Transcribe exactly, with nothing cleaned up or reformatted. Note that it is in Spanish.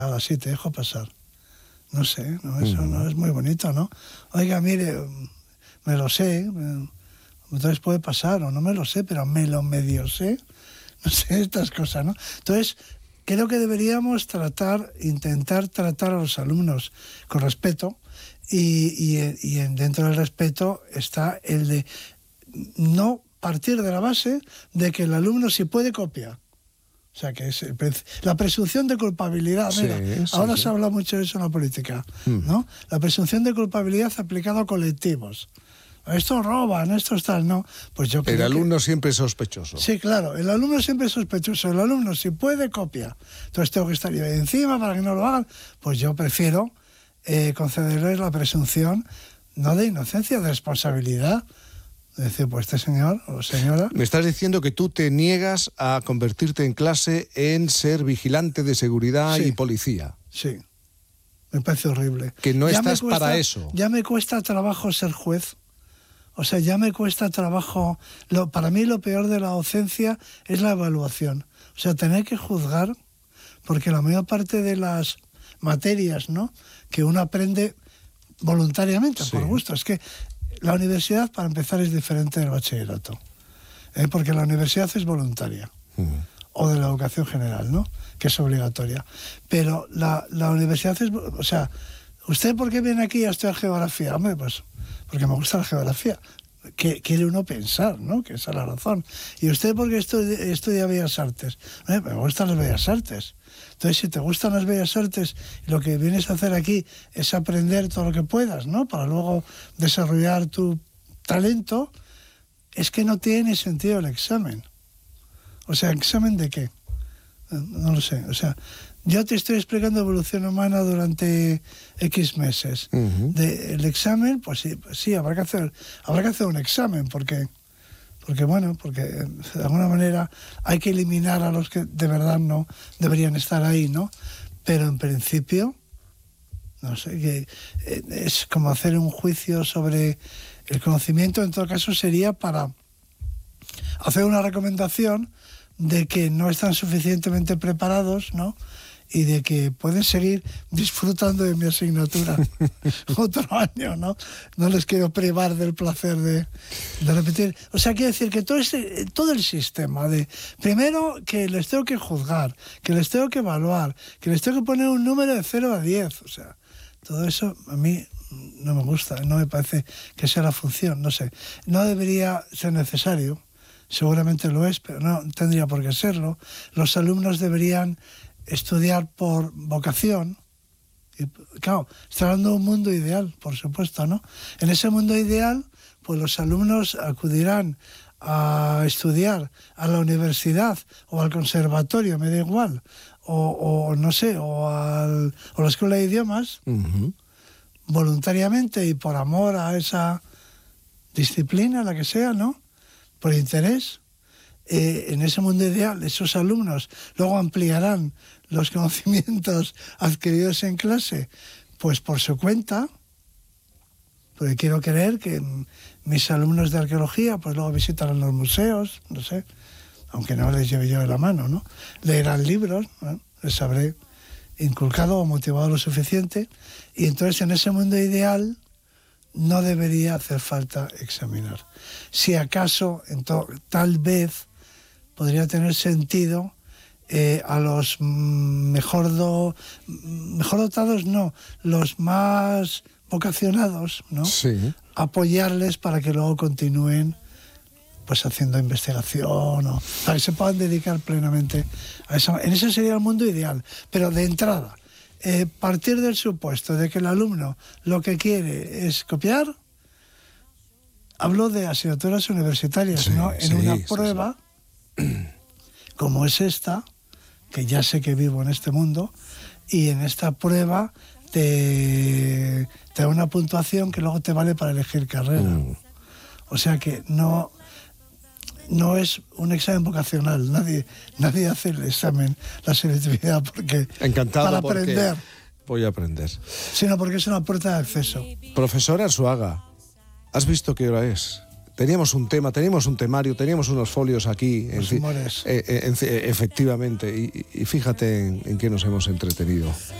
así te dejo pasar. No sé, no, eso no es muy bonito, ¿no? Oiga, mire, me lo sé, entonces puede pasar, o no me lo sé, pero me lo medio sé, no sé, estas cosas, ¿no? Entonces, creo que deberíamos tratar, intentar tratar a los alumnos con respeto, y, y, y dentro del respeto está el de no partir de la base de que el alumno sí puede copiar. O sea, que es el, la presunción de culpabilidad. Mira, sí, sí, ahora sí. Se habla mucho de eso en la política, mm. ¿no? La presunción de culpabilidad aplicada a colectivos. Estos roban, estos tal, ¿no? Pues yo creo el alumno que... siempre es sospechoso. Sí, claro, el alumno siempre es sospechoso. El alumno, si puede, copia. Entonces tengo que estar yo encima para que no lo hagan. Pues yo prefiero eh, concederles la presunción, no de inocencia, de responsabilidad. Es decir, pues este señor o señora... Me estás diciendo que tú te niegas a convertirte en clase en ser vigilante de seguridad sí, y policía. Sí, me parece horrible. Que no ya estás cuesta, para eso. Ya me cuesta trabajo ser juez. O sea, ya me cuesta trabajo... Lo, para mí lo peor de la docencia es la evaluación. O sea, tener que juzgar, porque la mayor parte de las materias, ¿no?, que uno aprende voluntariamente, sí, por gusto, es que la universidad, para empezar, es diferente del bachillerato, ¿eh? Porque la universidad es voluntaria, uh-huh. o de la educación general, ¿no?, que es obligatoria. Pero la, la universidad es... O sea, ¿usted por qué viene aquí a estudiar geografía? Hombre, pues porque me gusta la geografía. Que quiere uno pensar, ¿no?, que esa es la razón. ¿Y usted por qué estudia, estudia Bellas Artes? Eh, me gustan las Bellas Artes. Entonces, si te gustan las Bellas Artes, lo que vienes a hacer aquí es aprender todo lo que puedas, ¿no?, para luego desarrollar tu talento, es que no tiene sentido el examen. O sea, ¿examen de qué? No lo sé. O sea, yo te estoy explicando evolución humana durante X meses. Uh-huh. De, el examen, pues sí, pues sí, habrá que hacer, habrá que hacer un examen, porque, porque bueno, porque de alguna manera hay que eliminar a los que de verdad no deberían estar ahí, ¿no? Pero en principio, no sé, que es como hacer un juicio sobre el conocimiento. En todo caso, sería para hacer una recomendación de que no están suficientemente preparados, ¿no?, y de que pueden seguir disfrutando de mi asignatura otro año, ¿no? No les quiero privar del placer de, de repetir. O sea, quiere decir que todo, este, todo el sistema de, primero, que les tengo que juzgar, que les tengo que evaluar, que les tengo que poner un número de cero a diez, o sea, todo eso a mí no me gusta, no me parece que sea la función, no sé. No debería ser necesario, seguramente lo es, pero no tendría por qué serlo. Los alumnos deberían estudiar por vocación. Y, claro, está hablando de un mundo ideal, por supuesto, ¿no? En ese mundo ideal, pues los alumnos acudirán a estudiar a la universidad o al conservatorio, me da igual, o, o no sé, o, al, o a la escuela de idiomas, uh-huh. voluntariamente y por amor a esa disciplina, la que sea, ¿no?, por interés. Eh, en ese mundo ideal, esos alumnos luego ampliarán los conocimientos adquiridos en clase, pues por su cuenta, porque quiero creer que mis alumnos de arqueología pues luego visitarán los museos, no sé, aunque no les lleve yo de la mano, ¿no? Leerán libros, ¿no? Les habré inculcado o motivado lo suficiente, y entonces en ese mundo ideal no debería hacer falta examinar. Si acaso, entonces, tal vez podría tener sentido eh, a los mejor, do, mejor dotados, no, los más vocacionados, ¿no? Sí. Apoyarles para que luego continúen pues haciendo investigación, o para que se puedan dedicar plenamente a eso. En ese sería el mundo ideal, pero de entrada, eh, partir del supuesto de que el alumno lo que quiere es copiar. Hablo de asignaturas universitarias, sí, ¿no? En sí, una prueba, sí, sí. como es esta, que ya sé que vivo en este mundo, y en esta prueba te, te da una puntuación que luego te vale para elegir carrera. Mm. O sea que no, no es un examen vocacional, nadie, nadie hace el examen, la selectividad, porque Encantado para porque aprender. Voy a aprender. Sino porque es una puerta de acceso. Profesor Arzuaga, ¿has visto qué hora es? Teníamos un tema, teníamos un temario, teníamos unos folios aquí. Los en, humores. eh, en, efectivamente, y, y fíjate en, en qué nos hemos entretenido.